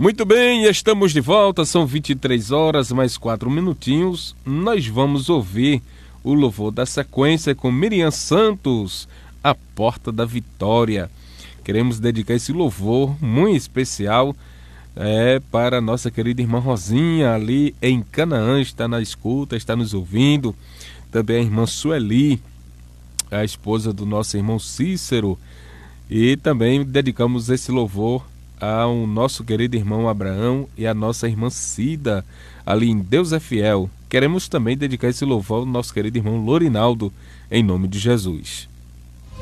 Muito bem, estamos de volta, são 23 horas mais 4 minutinhos. Nós vamos ouvir o louvor da sequência com Miriam Santos, A Porta da Vitória. Queremos dedicar esse louvor muito especial para a nossa querida irmã Rosinha, ali em Canaã, está na escuta, está nos ouvindo. Também a irmã Sueli, a esposa do nosso irmão Cícero. E também dedicamos esse louvor ao nosso querido irmão Abraão e à nossa irmã Cida, ali em Deus é Fiel. Queremos também dedicar esse louvor ao nosso querido irmão Lorinaldo, em nome de Jesus.